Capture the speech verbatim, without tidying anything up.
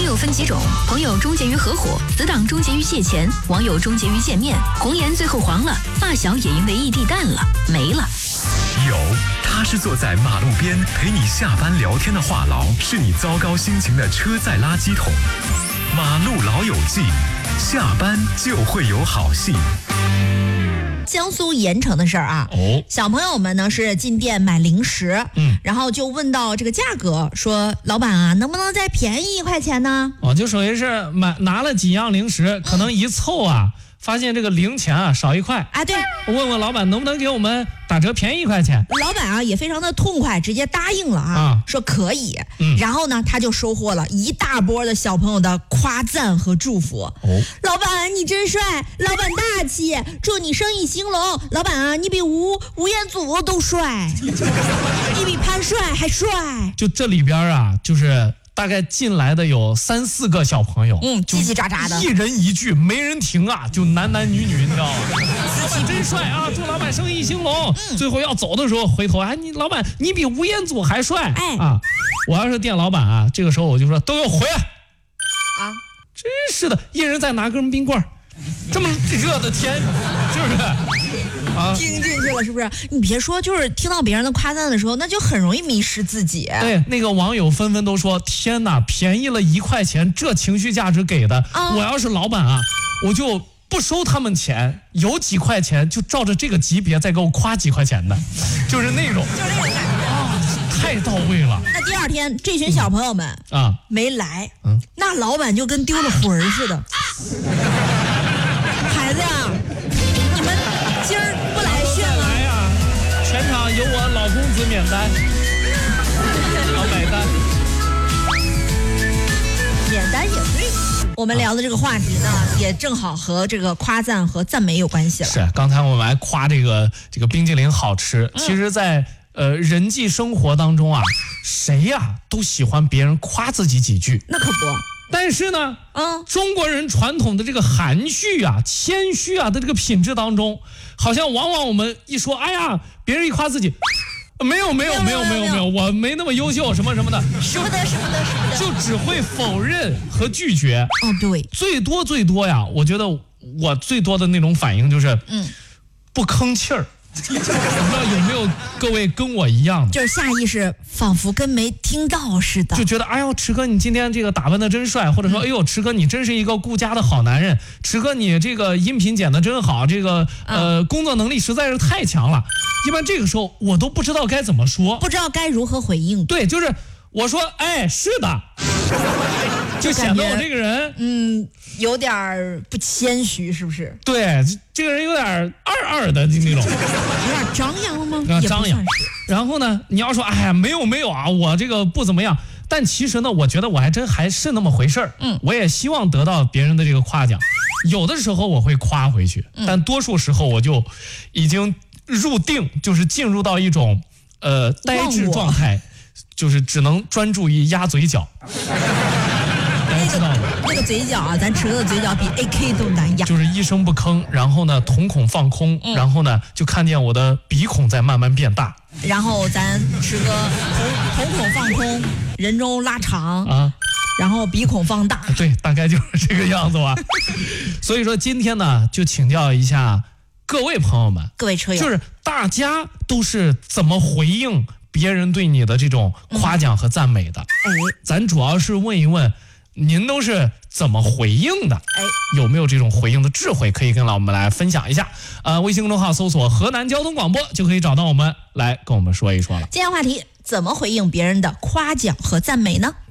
友分几种，朋友终结于合伙，死党终结于借钱，网友终结于见面，红颜最后黄了，发小也因为异地淡了，没了。 有，他是坐在马路边陪你下班聊天的话痨，是你糟糕心情的车载垃圾桶。马路老友记，下班就会有好戏。 江苏盐城的事儿啊， 哦， 小朋友们呢是进店买零食， 嗯， 然后就问到这个价格，说老板啊，能不能再便宜一块钱呢？ 哦，就属于是买拿了几样零食，可能一凑啊，发现这个零钱啊少一块， 啊，对， 我问问老板能不能给我们打折便宜一块钱。 老板啊也非常的痛快，直接答应了啊， 啊说可以、 嗯。 然后呢，他就收获了一大波的小朋友的夸赞和祝福。 哦， 老板你真帅，老板大气，祝你生意兴隆。老板啊，你比吴吴彦祖都帅，你比潘帅还帅。 就这里边啊，就是大概进来的有三四个小朋友， 嗯，叽叽喳喳的， 一人一句，没人停啊，就男男女女，你知道吗？老板真帅啊，祝老板生意兴隆。嗯、最后要走的时候，回头哎，你老板你比吴彦祖还帅， 哎啊！我要是店老板啊，这个时候我就说都要回来啊！ 真是的，一人再拿根冰棍，这么热的天，是不是？啊， 听进去了是不是？你别说，就是听到别人的夸赞的时候，那就很容易迷失自己。 对，那个网友纷纷都说：“天哪，便宜了一块钱，这情绪价值给的！啊、我要是老板啊，我就不收他们钱，有几块钱就照着这个级别再给我夸几块钱的，就是那种， 就是那种感觉啊， 太到位了。” 那第二天，这群小朋友们啊没来，嗯，那老板就跟丢了魂儿似的。孩子呀，你们今儿不来炫了？ 来呀，全场由我老公子免单，老买单， 免单也对。我们聊的这个话题呢，也正好和这个夸赞和赞美有关系了。 是，刚才我们还夸这个这个冰激凌好吃，嗯、其实在呃人际生活当中啊，谁呀、啊、都喜欢别人夸自己几句。 那可不。 但是呢， 嗯， 中国人传统的这个含蓄啊、谦虚啊的这个品质当中，好像往往我们一说，哎呀，别人一夸自己，没有没有没有没有没有，我没那么优秀，什么什么的， 使不得使不得使不得， 就只会否认和拒绝。 哦，对， 最多最多呀，我觉得我最多的那种反应就是，嗯，不吭气儿。我不知道有没有各位跟我一样的， 就是下意识仿佛跟没听到似的， 就觉得哎呦，池哥你今天这个打扮的真帅，或者说、嗯、哎呦，池哥你真是一个顾家的好男人，池哥你这个音频剪得真好，这个呃、嗯、工作能力实在是太强了。一般这个时候我都不知道该怎么说， 不知道该如何回应。 对，就是我说哎是的，就显得我这个人嗯有点不谦虚，是不是？ 对，这个人有点二二的那种，有点张扬了吗？ 张扬。然后呢，你要说哎呀没有没有啊，我这个不怎么样，但其实呢，我觉得我还真还是那么回事儿。嗯，我也希望得到别人的这个夸奖，有的时候我会夸回去，嗯、但多数时候我就已经入定，就是进入到一种呃呆滞状态，就是只能专注于压嘴角。 那个那个嘴角啊，咱池哥的嘴角比 A K 都难压， 就是一声不吭，然后呢瞳孔放空、嗯，然后呢就看见我的鼻孔在慢慢变大， 然后咱池哥瞳瞳孔放空，人中拉长啊，然后鼻孔放大， 对，大概就是这个样子吧。所以说今天呢，就请教一下各位朋友们， 各位车友， 就是大家都是怎么回应别人对你的这种夸奖和赞美的？哎、嗯，咱主要是问一问。您都是怎么回应的？哎，有没有这种回应的智慧可以跟我们来分享一下？呃，微信公众号搜索河南交通广播就可以找到我们，来跟我们说一说了。 今天话题：怎么回应别人的夸奖和赞美呢？